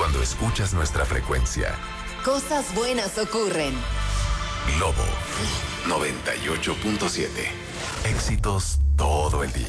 cuando escuchas nuestra frecuencia. Cosas buenas ocurren. Globo 98.7. Éxitos todo el día.